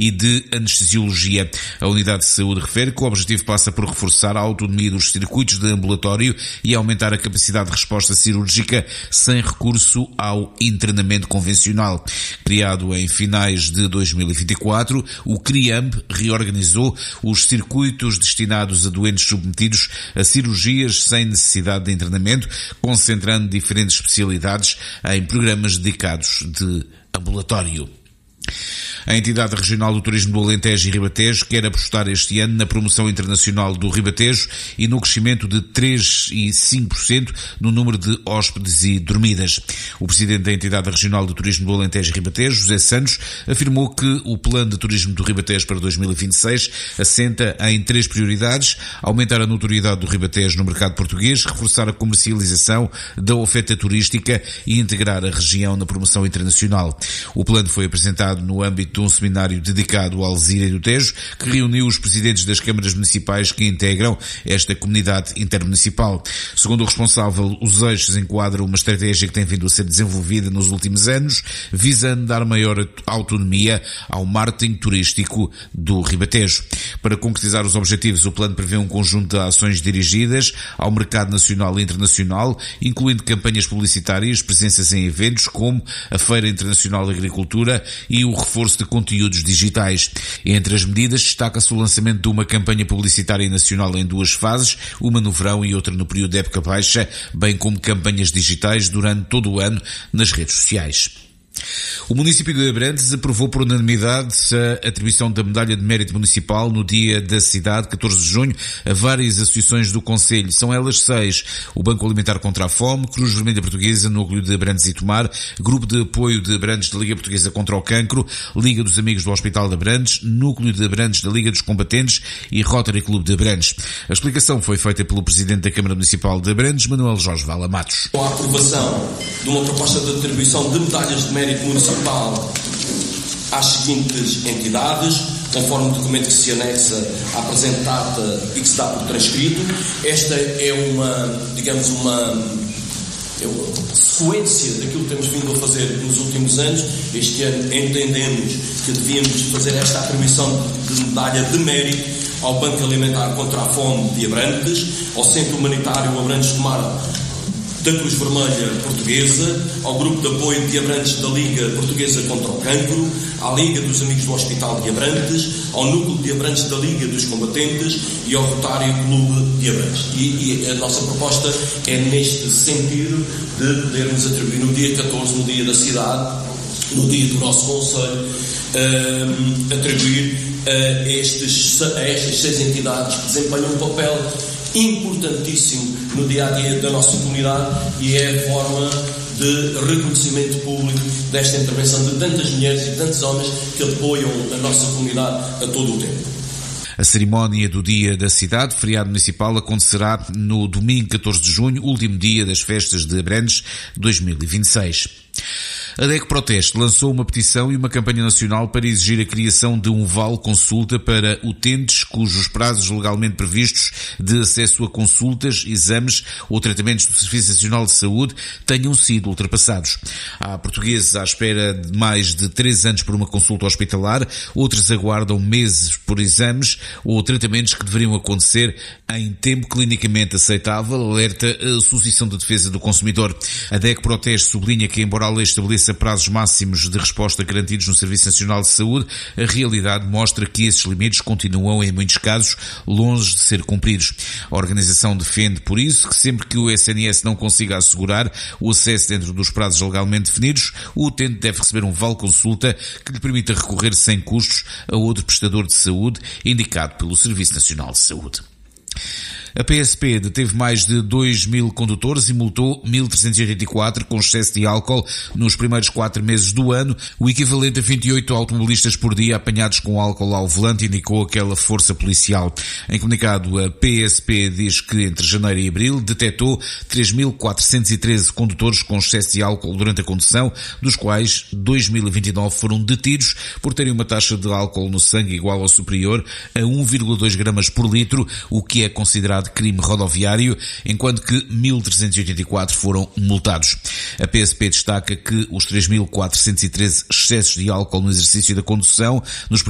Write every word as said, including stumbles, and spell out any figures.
e de anestesiologia. A unidade de saúde refere que o objetivo passa por reforçar a autonomia dos circuitos de ambulatório e aumentar a capacidade de resposta cirúrgica sem recurso ao internamento convencional. Criado em finais de dois mil e vinte e quatro, o CRIAMB reorganizou os circuitos destinados a doentes submetidos a cirurgias sem necessidade de internamento, concentrando diferentes especialidades em programas dedicados de ambulatório. A entidade regional do turismo do Alentejo e Ribatejo quer apostar este ano na promoção internacional do Ribatejo e no crescimento de três e cinco por cento no número de hóspedes e dormidas. O presidente da entidade regional do turismo do Alentejo e Ribatejo, José Santos, afirmou que o plano de turismo do Ribatejo para dois mil e vinte e seis assenta em três prioridades: aumentar a notoriedade do Ribatejo no mercado português, reforçar a comercialização da oferta turística e integrar a região na promoção internacional. O plano foi apresentado no âmbito de um seminário dedicado ao Alzira do Tejo, que reuniu os presidentes das câmaras municipais que integram esta comunidade intermunicipal. Segundo o responsável, os eixos enquadram uma estratégia que tem vindo a ser desenvolvida nos últimos anos, visando dar maior autonomia ao marketing turístico do Ribatejo. Para concretizar os objetivos, o plano prevê um conjunto de ações dirigidas ao mercado nacional e internacional, incluindo campanhas publicitárias, presenças em eventos como a Feira Internacional de Agricultura e o reforço de conteúdos digitais. Entre as medidas, destaca-se o lançamento de uma campanha publicitária nacional em duas fases, uma no verão e outra no período de época baixa, bem como campanhas digitais durante todo o ano nas redes sociais. O município de Abrantes aprovou por unanimidade a atribuição da Medalha de Mérito Municipal no Dia da Cidade, catorze de junho, a várias associações do Concelho. São elas seis: o Banco Alimentar contra a Fome, Cruz Vermelha Portuguesa, Núcleo de Abrantes e Tomar, Grupo de Apoio de Abrantes da Liga Portuguesa contra o Cancro, Liga dos Amigos do Hospital de Abrantes, Núcleo de Abrantes da Liga dos Combatentes e Rotary Clube de Abrantes. A explicação foi feita pelo Presidente da Câmara Municipal de Abrantes, Manuel Jorge Vala Matos. Com a aprovação de uma proposta de atribuição de medalhas de mérito municipal às seguintes entidades, conforme o documento que se anexa à presente data e que se dá por transcrito. Esta é uma, digamos, uma, é uma sequência daquilo que temos vindo a fazer nos últimos anos. Este ano entendemos que devíamos fazer esta atribuição de medalha de mérito ao Banco Alimentar contra a Fome de Abrantes, ao Centro Humanitário Abrantes Tomar da Cruz Vermelha Portuguesa, ao Grupo de Apoio de Abrantes da Liga Portuguesa contra o Cancro, à Liga dos Amigos do Hospital de Abrantes, ao Núcleo de Abrantes da Liga dos Combatentes e ao Rotary Clube de Abrantes. E, e a nossa proposta é neste sentido de podermos atribuir no dia catorze, no dia da cidade, no dia do nosso Conselho, um, atribuir a, estes, a estas seis entidades que desempenham um papel importantíssimo no dia-a-dia da nossa comunidade e é a forma de reconhecimento público desta intervenção de tantas mulheres e tantos homens que apoiam a nossa comunidade a todo o tempo. A cerimónia do Dia da Cidade, feriado municipal, acontecerá no domingo catorze de junho, último dia das festas de Abrantes dois mil e vinte e seis. A D E C Proteste lançou uma petição e uma campanha nacional para exigir a criação de um vale consulta para utentes cujos prazos legalmente previstos de acesso a consultas, exames ou tratamentos do Serviço Nacional de Saúde tenham sido ultrapassados. Há portugueses à espera de mais de três anos por uma consulta hospitalar, outros aguardam meses por exames ou tratamentos que deveriam acontecer em tempo clinicamente aceitável, alerta a Associação de Defesa do Consumidor. A D E C Proteste sublinha que, embora a lei estabeleça a prazos máximos de resposta garantidos no Serviço Nacional de Saúde, a realidade mostra que esses limites continuam, em muitos casos, longe de ser cumpridos. A organização defende, por isso, que sempre que o S N S não consiga assegurar o acesso dentro dos prazos legalmente definidos, o utente deve receber um vale consulta que lhe permita recorrer sem custos a outro prestador de saúde indicado pelo Serviço Nacional de Saúde. A P S P deteve mais de dois mil condutores e multou mil trezentos e oitenta e quatro com excesso de álcool nos primeiros quatro meses do ano, o equivalente a vinte e oito automobilistas por dia apanhados com álcool ao volante, indicou aquela força policial. Em comunicado, a P S P diz que entre janeiro e abril detectou três mil quatrocentos e treze condutores com excesso de álcool durante a condução, dos quais dois mil e vinte e nove foram detidos por terem uma taxa de álcool no sangue igual ou superior a um vírgula dois gramas por litro, o que é considerado de crime rodoviário, enquanto que mil trezentos e oitenta e quatro foram multados. A P S P destaca que os três mil quatrocentos e treze excessos de álcool no exercício da condução nos